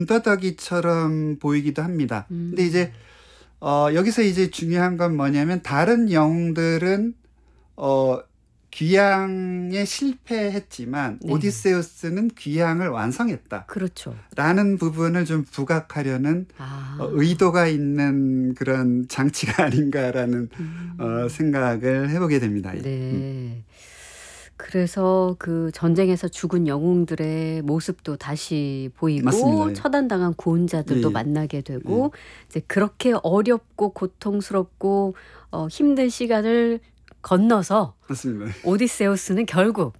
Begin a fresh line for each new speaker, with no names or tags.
군더더기처럼 보이기도 합니다. 근데
음.
이제 여기서 이제 중요한 건 뭐냐면 다른 영웅들은 어 귀향에 실패했지만
네.
오디세우스는 귀향을 완성했다.
그렇죠.
라는 부분을 좀 부각하려는
아.
의도가 있는 그런 장치가 아닌가라는
음.
생각을 해보게 됩니다.
네. 그래서 그 전쟁에서 죽은 영웅들의 모습도 다시
맞습니다.
보이고
예.
처단당한 구원자들도
예.
만나게
예.
되고 이제 그렇게 어렵고 고통스럽고 힘든 시간을 건너서
맞습니다.
오디세우스는 결국